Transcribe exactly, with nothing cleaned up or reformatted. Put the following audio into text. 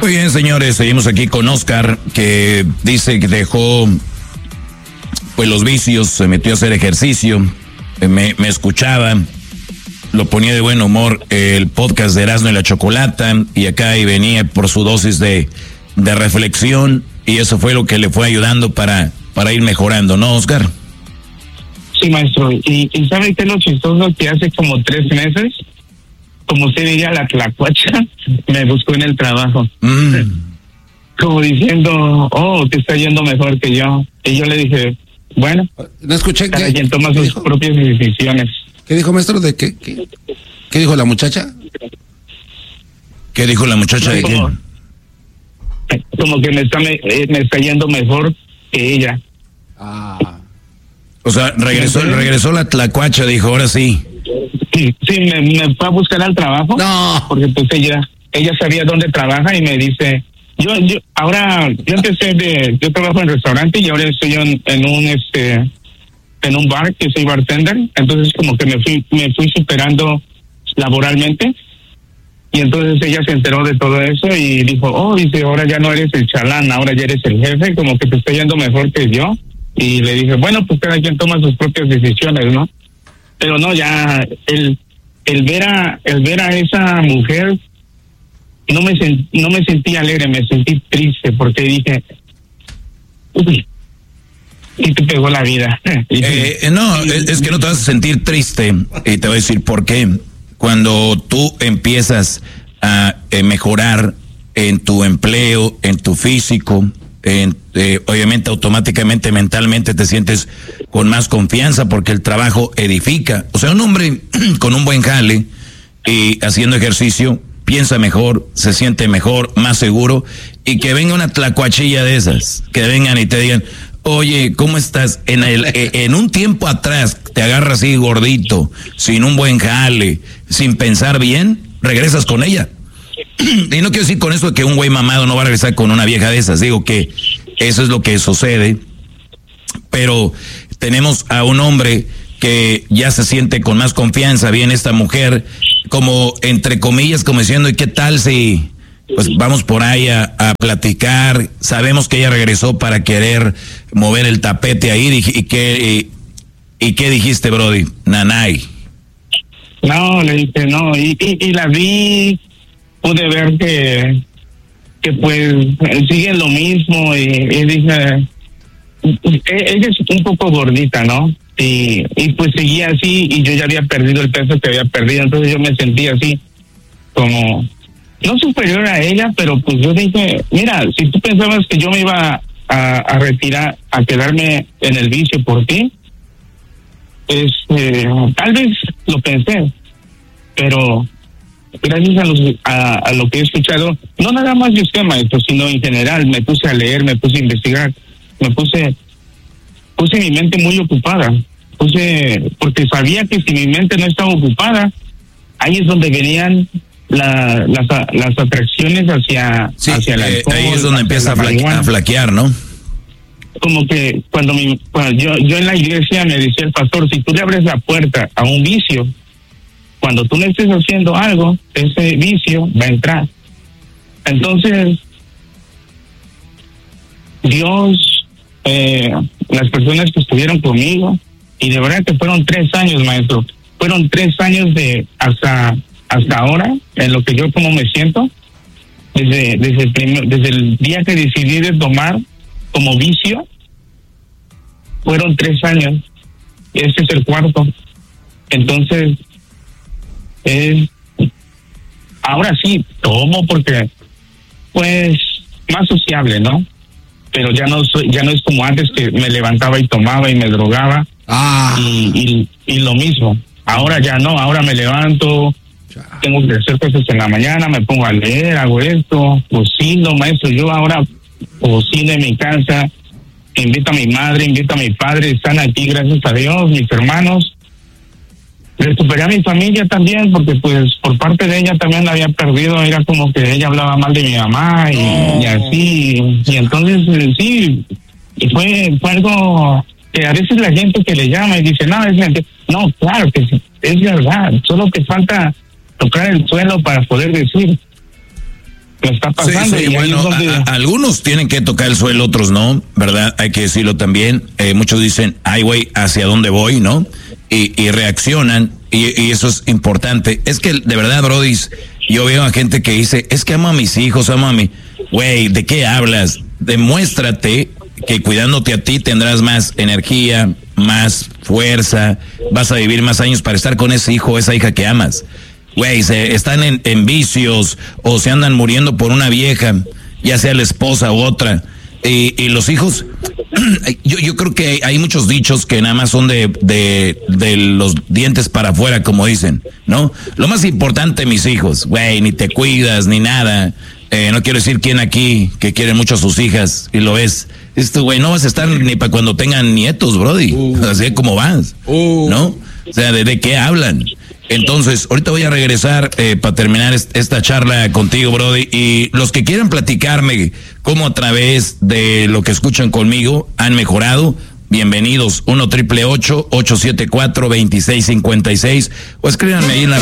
Muy bien, señores, seguimos aquí con Oscar, que dice que dejó pues los vicios, se metió a hacer ejercicio, me, me escuchaba, lo ponía de buen humor el podcast de Erasmo y la Chocolata, y acá y venía por su dosis de, de reflexión, y eso fue lo que le fue ayudando para, para ir mejorando, ¿no, Oscar? Sí, maestro, y, y ¿sabe qué es lo chistoso? Que hace como tres meses, como usted diría, la tlacuacha me buscó en el trabajo. Mm. Como diciendo, oh, te está yendo mejor que yo. Y yo le dije, bueno, no escuché cada que, quien toma sus dijo? propias decisiones. ¿Qué dijo, maestro? ¿De qué? ¿Qué, qué dijo la muchacha? ¿Qué dijo la muchacha de como, qué? Como que me está, me, me está yendo mejor que ella. Ah. O sea, regresó, regresó la tlacuacha, dijo, ahora sí. Sí, sí, me, me fue a buscar al trabajo. No. Porque pues ella, ella sabía dónde trabaja y me dice, yo, yo, ahora, yo empecé de, yo trabajo en restaurante y ahora estoy en, en un, este, en un bar, que soy bartender. Entonces como que me fui, me fui superando laboralmente. Y entonces ella se enteró de todo eso y dijo, oh, dice, ahora ya no eres el chalán, ahora ya eres el jefe, como que te está yendo mejor que yo. Y le dije, bueno, pues cada quien toma sus propias decisiones, ¿no? Pero no, ya el el ver a el ver a esa mujer no me sent, no me sentí alegre, me sentí triste porque dije, uy, y te pegó la vida. Eh, no, es, es que no te vas a sentir triste, y te voy a decir por qué. Cuando tú empiezas a eh, mejorar en tu empleo, en tu físico, en, eh, obviamente automáticamente mentalmente te sientes con más confianza porque el trabajo edifica. O sea, un hombre con un buen jale y haciendo ejercicio piensa mejor, se siente mejor, más seguro, y que venga una tlacuachilla de esas, que vengan y te digan, oye, ¿cómo estás? En el en un tiempo atrás te agarras así gordito, sin un buen jale, sin pensar bien, regresas con ella. Y no quiero decir con eso que un güey mamado no va a regresar con una vieja de esas, digo que eso es lo que sucede, pero tenemos a un hombre que ya se siente con más confianza, viene esta mujer como entre comillas, como diciendo, ¿y qué tal si pues vamos por ahí a, a platicar? Sabemos que ella regresó para querer mover el tapete ahí, y qué y, y qué dijiste, Brody, nanay. No, le dije no, y, y, y la vi, pude ver que que pues siguen lo mismo, y, y dije, ella es un poco gordita, ¿no? Y, y pues seguía así, y yo ya había perdido el peso que había perdido, entonces yo me sentía así, como, no superior a ella, pero pues yo dije, mira, si tú pensabas que yo me iba a, a retirar, a quedarme en el vicio por ti, pues eh, tal vez lo pensé, pero gracias a, los, a, a lo que he escuchado, no nada más de usted, maestro, sino en general, me puse a leer, me puse a investigar, me puse, puse mi mente muy ocupada, puse, porque sabía que si mi mente no estaba ocupada, ahí es donde venían la, las, las atracciones hacia, sí, hacia el alcohol. Eh, ahí es donde empieza a, flaqu- a flaquear, ¿no? Como que cuando, mi, cuando yo, yo en la iglesia me decía el pastor, si tú le abres la puerta a un vicio, cuando tú le estés haciendo algo, ese vicio va a entrar. Entonces, Dios, eh, las personas que estuvieron conmigo, y de verdad que fueron tres años, maestro, fueron tres años de hasta hasta ahora, en lo que yo como me siento, desde desde el, primer, desde el día que decidí de tomar como vicio, fueron tres años, este es el cuarto. Entonces, es ahora sí tomo porque pues más sociable, ¿no? Pero ya no soy, ya no es como antes que me levantaba y tomaba y me drogaba. Ah. y, y, y lo mismo, ahora ya no, ahora me levanto, tengo que hacer cosas en la mañana, me pongo a leer, hago esto, cocino, maestro, yo ahora cocino en mi casa, invito a mi madre, invito a mi padre, están aquí, gracias a Dios, mis hermanos. Recuperé a mi familia también, porque pues por parte de ella también la había perdido, era como que ella hablaba mal de mi mamá y, oh. y así, y entonces sí, y fue, fue algo que a veces la gente que le llama y dice, no, es gente, no, claro que sí, es verdad, solo que falta tocar el suelo para poder decir. lo está pasando. Sí, sí, y bueno, donde... a, a, algunos tienen que tocar el suelo, otros no, ¿verdad? Hay que decirlo también. Eh, muchos dicen, ay, güey, ¿hacia dónde voy, no? Y, y reaccionan, y, y eso es importante. Es que, de verdad, Brody, yo veo a gente que dice, es que amo a mis hijos, amo a mi... Güey, ¿de qué hablas? Demuéstrate que cuidándote a ti tendrás más energía, más fuerza, vas a vivir más años para estar con ese hijo o esa hija que amas. Güey, se están en, en vicios o se andan muriendo por una vieja, ya sea la esposa u otra. Y, y los hijos, yo, yo creo que hay muchos dichos que nada más son de, de, de los dientes para afuera, como dicen, ¿no? Lo más importante, mis hijos, güey, ni te cuidas, ni nada. Eh, no quiero decir quién aquí que quiere mucho a sus hijas, y lo es. Esto, güey, no vas a estar ni para cuando tengan nietos, brody. Uh, Así como vas, uh. ¿no? O sea, ¿de, de qué hablan? Entonces, ahorita voy a regresar eh, para terminar est- esta charla contigo, brody. Y los que quieran platicarme cómo a través de lo que escuchan conmigo han mejorado, bienvenidos. uno triple ocho, ocho siete cuatro, dos seis cinco seis o escríbanme ahí en la